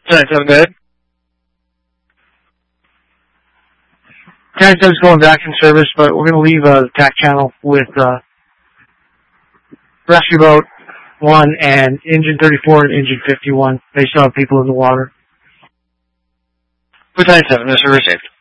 10-7, go ahead. 10-7's going back in service, but we're going to leave the TAC channel with Rescue Boat 1 and Engine 34 and Engine 51. They still have people in the water. With 10-7, Mr. Received.